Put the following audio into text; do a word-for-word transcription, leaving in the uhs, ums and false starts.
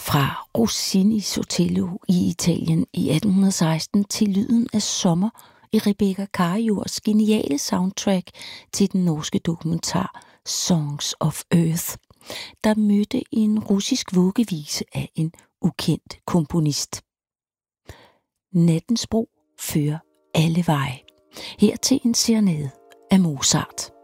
Fra Rossinis Otello i Italien i atten seksten til lyden af sommer i Rebecca Karjors geniale soundtrack til den norske dokumentar Songs of Earth, der mødte en russisk vuggevise af en ukendt komponist. Nattens bro fører alle veje. Her til en serenade af Mozart.